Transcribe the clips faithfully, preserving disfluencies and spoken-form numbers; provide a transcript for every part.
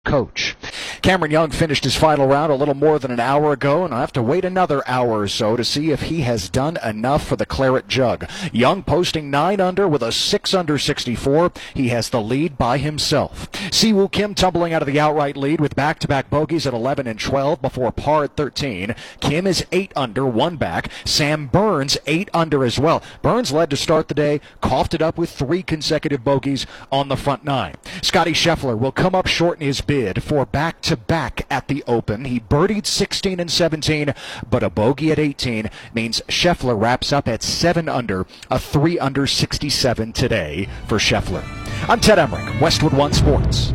coach. Cameron Young finished his final round a little more than an hour ago, and I'll have to wait another hour or so to see if he has done enough for the Claret Jug. Young posting nine under with a six under sixty-four. He has the lead by himself. Siwoo Kim tumbling out of the outright lead with back-to-back bogeys at eleven and twelve before par at thirteen. Kim is eight under, one back. Sam Burns eight under as well. Burns led to start the day, coughed it up with three consecutive bogeys on the front nine. Scotty Scheffler will come up short in his bid for back-to-back at the Open. He birdied sixteen and seventeen, but a bogey at eighteen means Scheffler wraps up at seven under, a three under sixty-seven today for Scheffler. I'm Ted Emmerich, Westwood One Sports.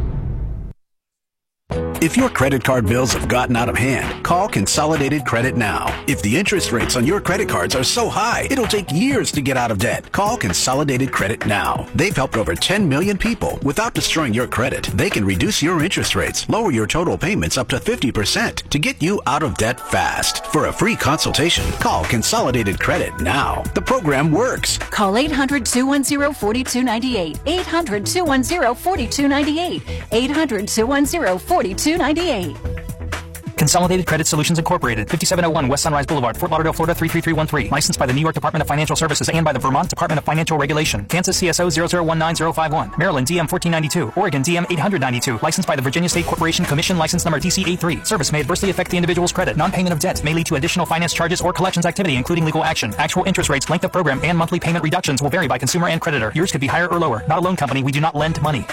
If your credit card bills have gotten out of hand, call Consolidated Credit now. If the interest rates on your credit cards are so high, it'll take years to get out of debt. Call Consolidated Credit now. They've helped over ten million people without destroying your credit. They can reduce your interest rates, lower your total payments up to fifty percent to get you out of debt fast. For a free consultation, call Consolidated Credit now. The program works. Call eight hundred, two one zero, four two nine eight. eight hundred, two one zero, four two nine eight. eight hundred, two one zero, four two nine eight. Consolidated Credit Solutions Incorporated, fifty-seven oh one West Sunrise Boulevard, Fort Lauderdale, Florida three three three one three. Licensed by the New York Department of Financial Services and by the Vermont Department of Financial Regulation. Kansas C S O zero zero one nine zero five one. Maryland D M fourteen ninety-two. Oregon D M eight ninety-two. Licensed by the Virginia State Corporation Commission. License number T C A three. Service may adversely affect the individual's credit. Non-payment of debt may lead to additional finance charges or collections activity, including legal action. Actual interest rates, length of program, and monthly payment reductions will vary by consumer and creditor. Yours could be higher or lower. Not a loan company. We do not lend money.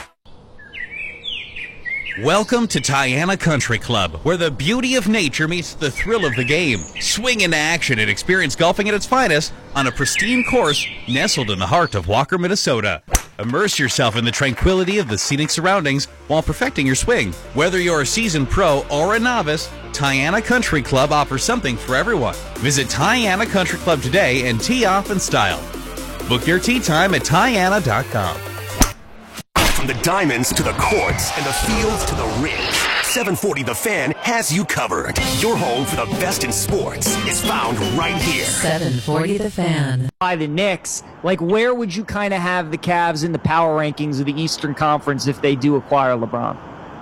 Welcome to Tiana Country Club, where the beauty of nature meets the thrill of the game. Swing into action and experience golfing at its finest on a pristine course nestled in the heart of Walker, Minnesota. Immerse yourself in the tranquility of the scenic surroundings while perfecting your swing. Whether you're a seasoned pro or a novice, Tiana Country Club offers something for everyone. Visit Tiana Country Club today and tee off in style. Book your tee time at Tiana dot com. From the diamonds to the courts and the fields to the ridge, seven forty The Fan has you covered. Your home for the best in sports is found right here. seven forty The Fan. By the Knicks, like where would you kind of have the Cavs in the power rankings of the Eastern Conference if they do acquire LeBron?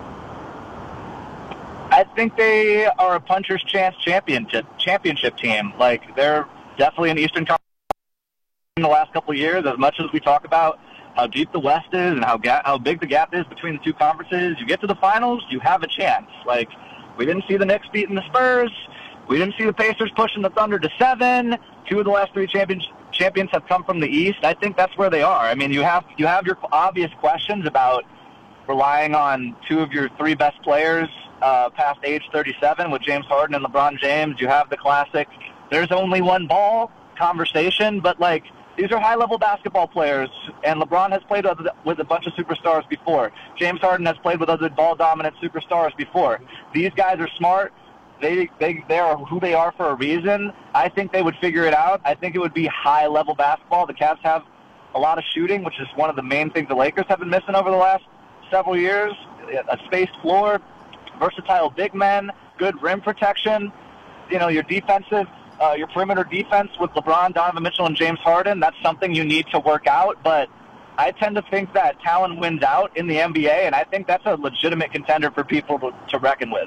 I think they are a puncher's chance championship championship team. Like they're definitely an Eastern Conference in the last couple of years. As much as we talk about how deep the West is and how ga- how big the gap is between the two conferences, you get to the finals, you have a chance. Like, we didn't see the Knicks beating the Spurs. We didn't see the Pacers pushing the Thunder to seven. Two of the last three champions champions have come from the East. I think that's where they are. I mean, you have you have your obvious questions about relying on two of your three best players uh, past age thirty-seven with James Harden and LeBron James. You have the classic "there's only one ball" conversation, but, like, these are high-level basketball players, and LeBron has played with a bunch of superstars before. James Harden has played with other ball-dominant superstars before. These guys are smart. They they they are who they are for a reason. I think they would figure it out. I think it would be high-level basketball. The Cavs have a lot of shooting, which is one of the main things the Lakers have been missing over the last several years. A spaced floor, versatile big men, good rim protection. You know, your defensive Uh, your perimeter defense with LeBron, Donovan Mitchell, and James Harden, that's something you need to work out. But I tend to think that talent wins out in the N B A, and I think that's a legitimate contender for people to, to reckon with.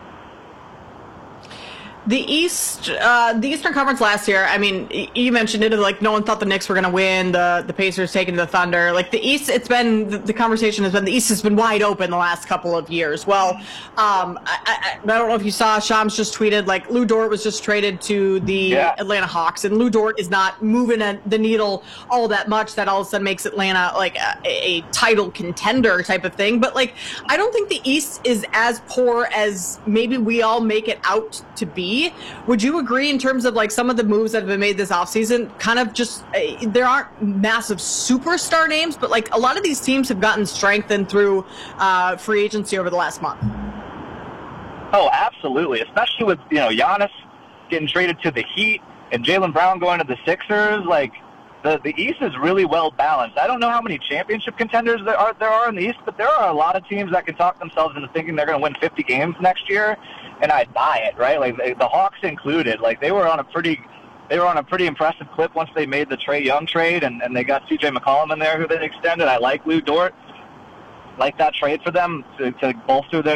The East, uh, the Eastern Conference last year, I mean, you mentioned it, like no one thought the Knicks were going to win, the the Pacers taking the Thunder. Like the East, it's been, the, the conversation has been, the East has been wide open the last couple of years. Well, um, I, I, I don't know if you saw, Shams just tweeted, like Lou Dort was just traded to the yeah. Atlanta Hawks, and Lou Dort is not moving a, the needle all that much. That all of a sudden makes Atlanta like a, a title contender type of thing. But like, I don't think the East is as poor as maybe we all make it out to be. Would you agree in terms of like some of the moves that have been made this offseason? Kind of just uh, there aren't massive superstar names, but like a lot of these teams have gotten strengthened through uh, free agency over the last month. Oh, absolutely, especially with you know Giannis getting traded to the Heat and Jaylen Brown going to the Sixers. Like the the East is really well balanced. I don't know how many championship contenders there are there are in the East, but there are a lot of teams that can talk themselves into thinking they're going to win fifty games next year. And I'd buy it, right? Like the Hawks included, like they were on a pretty, they were on a pretty impressive clip once they made the Trae Young trade, and, and they got C J McCollum in there, who they extended. I like Lou Dort. like that trade for them to, to bolster their